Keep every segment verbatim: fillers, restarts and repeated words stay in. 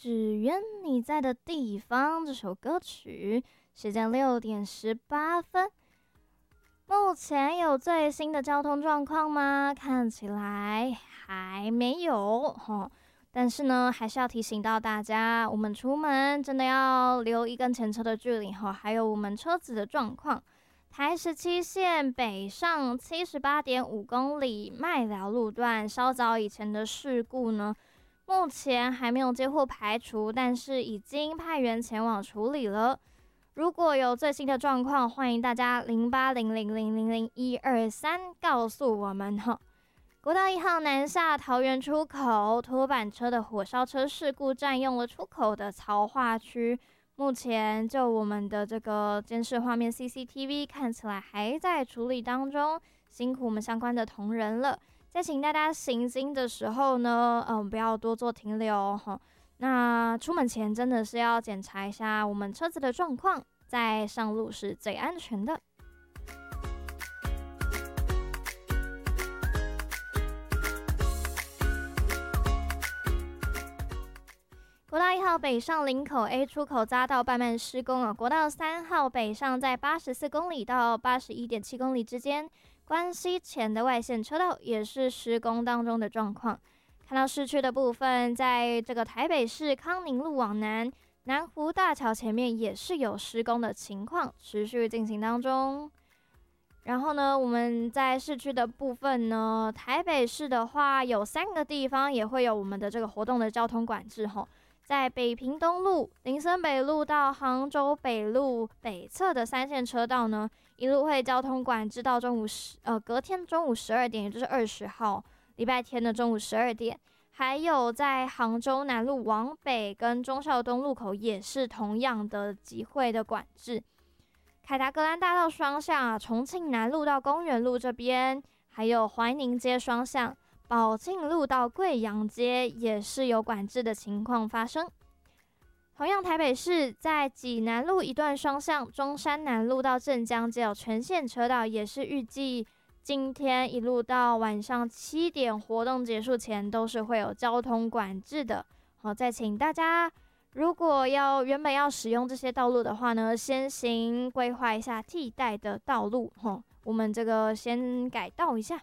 只愿你在的地方》这首歌曲，时间六点十八分。目前有最新的交通状况吗？看起来还没有哈。但是呢，还是要提醒到大家，我们出门真的要留一跟前车的距离哈，还有我们车子的状况。台十七线北上七十八点五公里麦寮路段，稍早以前的事故呢，目前还没有接获排除，但是已经派员前往处理了。如果有最新的状况，欢迎大家零八零零零零零一二三告诉我们哈。国道一号南下桃园出口，拖板车的火烧车事故占用了出口的槽化区。目前就我们的这个监视画面 C C T V 看起来还在处理当中，辛苦我们相关的同仁了。在请大家行经的时候呢，嗯，不要多做停留哈。那出门前真的是要检查一下我们车子的状况，再上路是最安全的。国道一号北上林口 A 出口匝道慢慢施工了。国道三号北上在八十四公里到八十一点七公里之间，关西前的外线车道也是施工当中的状况。看到市区的部分，在这个台北市康宁路往南，南湖大桥前面也是有施工的情况，持续进行当中。然后呢，我们在市区的部分呢，台北市的话有三个地方也会有我们的这个活动的交通管制吼。在北平东路、林森北路到杭州北路北侧的三线车道呢，一路会交通管制到中午十呃隔天中午十二点，也就是二十号礼拜天的中午十二点。还有在杭州南路往北跟忠孝东路口也是同样的集会的管制。凯达格兰大道双向啊，重庆南路到公园路这边，还有怀宁街双向。宝庆路到贵阳街也是有管制的情况发生。同样，台北市在济南路一段双向，中山南路到镇江街有全线车道，也是预计今天一路到晚上七点活动结束前都是会有交通管制的。好，再请大家如果要原本要使用这些道路的话呢，先行规划一下替代的道路。齁，我们这个先改道一下。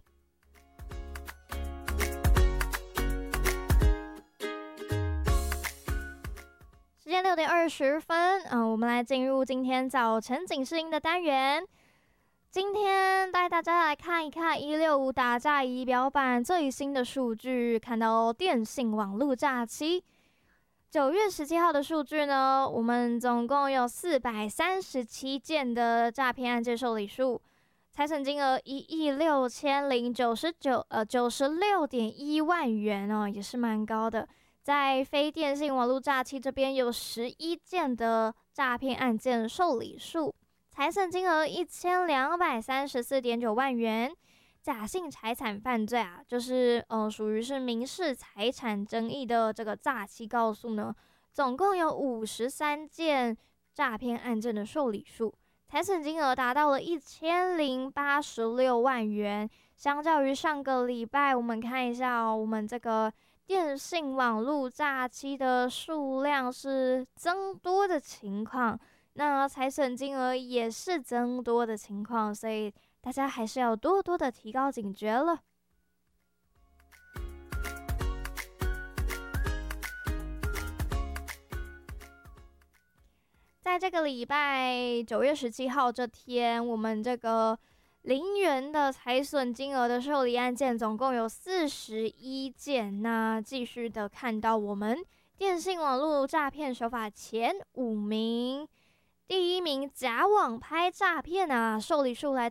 时间六点二十分，嗯，我们来进入今天早晨警示音的单元。今天带大家来看一看一六五打诈仪表板最新的数据，看到电信网络诈欺。九月十七号的数据呢，我们总共有四百三十七件的诈骗案件受理数，财产金额一亿六千零九十九呃九十六点一万元哦，也是蛮高的。在非电信网络诈欺这边有十一件的诈骗案件受理数，财产金额一千两百三十四点九万元。假性财产犯罪啊，就是呃属于是民事财产争议的这个诈欺告诉呢，总共有五十三件诈骗案件的受理数，财产金额达到了一千零八十六万元。相较于上个礼拜，我们看一下哦，我们这个电信网络诈欺的数量是增多的情况，那财产金额也是增多的情况，所以大家还是要多多的提高警觉了。在这个礼拜九月十七号这天，我们这个零元的财损金额的受理案件总共有四十一件。那继续的看到我们电信网络诈骗手法前五名，第一名假网拍诈骗啊，受理数来